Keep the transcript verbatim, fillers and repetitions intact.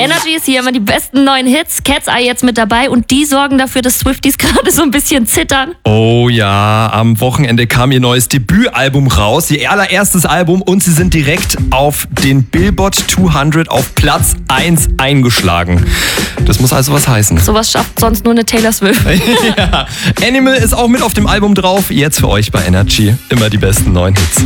Energy ist hier immer die besten neuen Hits. Cat's Eye jetzt mit dabei und die sorgen dafür, dass Swifties gerade so ein bisschen zittern. Oh ja, am Wochenende kam ihr neues Debütalbum raus, ihr allererstes Album, und sie sind direkt auf den Billboard zweihundert auf Platz eins eingeschlagen. Das muss also was heißen. Sowas schafft sonst nur eine Taylor Swift. Ja. Animal ist auch mit auf dem Album drauf. Jetzt für euch bei Energy immer die besten neuen Hits.